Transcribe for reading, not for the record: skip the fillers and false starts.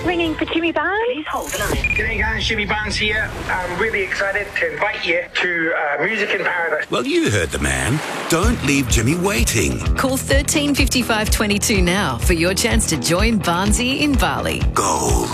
ringing for Jimmy Barnes. Please hold the line. G'day guys, Jimmy Barnes here. I'm really excited to invite you to Music in Paradise. Well, you heard the man. Don't leave Jimmy waiting. Call 13 55 22 now for your chance to join Barnesy in Bali. Gold.